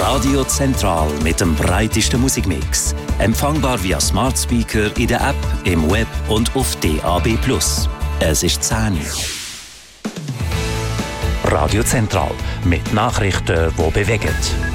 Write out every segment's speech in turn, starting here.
Radio Zentral mit dem breitesten Musikmix. Empfangbar via Smart Speaker in der App, im Web und auf DAB+. Es ist 10 Uhr. Radio Zentral mit Nachrichten, die bewegen.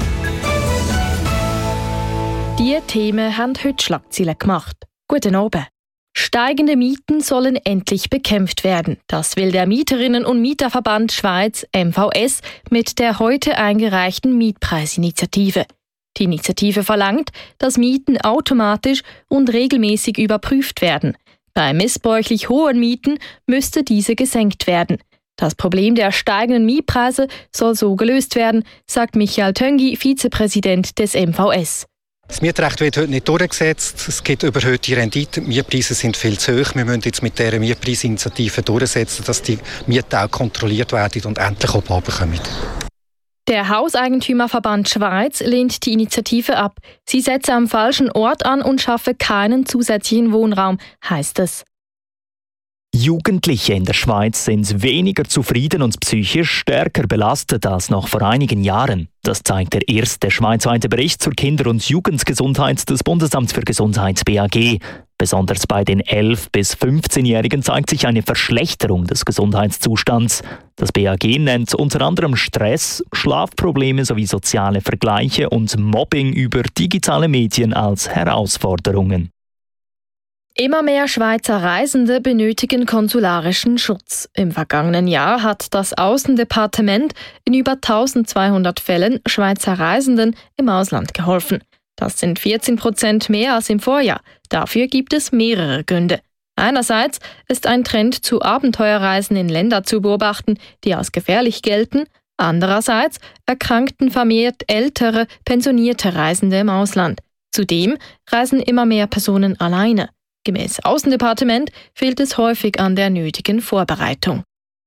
Diese Themen haben heute Schlagzeilen gemacht. Guten Abend. Steigende Mieten sollen endlich bekämpft werden. Das will der Mieterinnen- und Mieterverband Schweiz MVS mit der heute eingereichten Mietpreisinitiative. Die Initiative verlangt, dass Mieten automatisch und regelmäßig überprüft werden. Bei missbräuchlich hohen Mieten müsste diese gesenkt werden. Das Problem der steigenden Mietpreise soll so gelöst werden, sagt Michael Töngi, Vizepräsident des MVS. Das Mietrecht wird heute nicht durchgesetzt. Es gibt überhöhte Rendite. Die Mietpreise sind viel zu hoch. Wir müssen jetzt mit dieser Mietpreisinitiative durchsetzen, dass die Mieten auch kontrolliert werden und endlich auch bekommen. Der Hauseigentümerverband Schweiz lehnt die Initiative ab. Sie setze am falschen Ort an und schaffe keinen zusätzlichen Wohnraum, heißt es. Jugendliche in der Schweiz sind weniger zufrieden und psychisch stärker belastet als noch vor einigen Jahren. Das zeigt der erste schweizweite Bericht zur Kinder- und Jugendgesundheit des Bundesamts für Gesundheit BAG. Besonders bei den 11- bis 15-Jährigen zeigt sich eine Verschlechterung des Gesundheitszustands. Das BAG nennt unter anderem Stress, Schlafprobleme sowie soziale Vergleiche und Mobbing über digitale Medien als Herausforderungen. Immer mehr Schweizer Reisende benötigen konsularischen Schutz. Im vergangenen Jahr hat das Aussendepartement in über 1200 Fällen Schweizer Reisenden im Ausland geholfen. Das sind 14% mehr als im Vorjahr. Dafür gibt es mehrere Gründe. Einerseits ist ein Trend zu Abenteuerreisen in Länder zu beobachten, die als gefährlich gelten. Andererseits erkrankten vermehrt ältere, pensionierte Reisende im Ausland. Zudem reisen immer mehr Personen alleine. Gemäß Außendepartement fehlt es häufig an der nötigen Vorbereitung.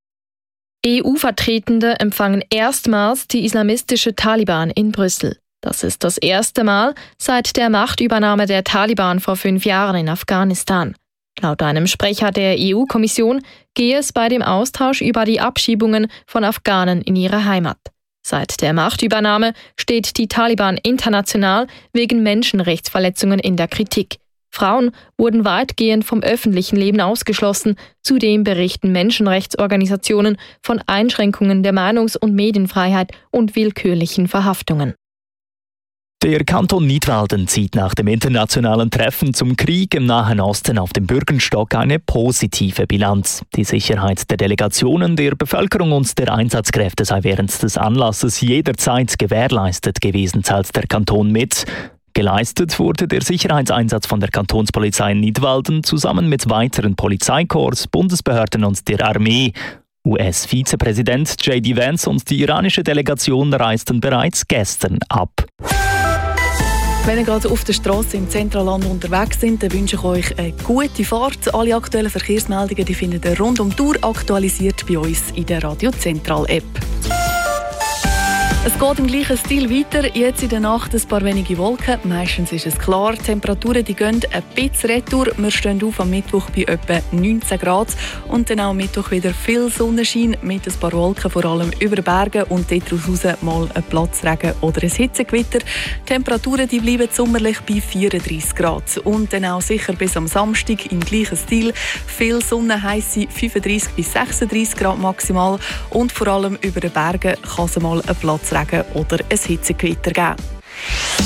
EU-Vertretende empfangen erstmals die islamistische Taliban in Brüssel. Das ist das erste Mal seit der Machtübernahme der Taliban vor 5 Jahren in Afghanistan. Laut einem Sprecher der EU-Kommission gehe es bei dem Austausch über die Abschiebungen von Afghanen in ihre Heimat. Seit der Machtübernahme steht die Taliban international wegen Menschenrechtsverletzungen in der Kritik. Frauen wurden weitgehend vom öffentlichen Leben ausgeschlossen. Zudem berichten Menschenrechtsorganisationen von Einschränkungen der Meinungs- und Medienfreiheit und willkürlichen Verhaftungen. Der Kanton Nidwalden zieht nach dem internationalen Treffen zum Krieg im Nahen Osten auf dem Bürgenstock eine positive Bilanz. Die Sicherheit der Delegationen, der Bevölkerung und der Einsatzkräfte sei während des Anlasses jederzeit gewährleistet gewesen, teilt der Kanton mit. Geleistet wurde der Sicherheitseinsatz von der Kantonspolizei Nidwalden zusammen mit weiteren Polizeikorps, Bundesbehörden und der Armee. US-Vizepräsident J.D. Vance und die iranische Delegation reisten bereits gestern ab. Wenn ihr gerade auf der Straße im Zentralland unterwegs sind, dann wünsche ich euch eine gute Fahrt. Alle aktuellen Verkehrsmeldungen die findet ihr rund um die Uhr aktualisiert bei uns in der Radio Zentral App. Es geht im gleichen Stil weiter. Jetzt in der Nacht ein paar wenige Wolken. Meistens ist es klar. Die Temperaturen die gehen ein bisschen retour. Wir stehen auf am Mittwoch bei etwa 19 Grad. Und dann auch am Mittwoch wieder viel Sonnenschein mit ein paar Wolken, vor allem über Bergen. Und dort raus mal ein Platzregen oder ein Hitzegewitter. Die Temperaturen die bleiben sommerlich bei 34 Grad. Und dann auch sicher bis am Samstag im gleichen Stil. Viel Sonne, heisse 35 bis 36 Grad maximal. Und vor allem über den Bergen kann es mal ein Platzregen oder ein Hitzegewitter geben.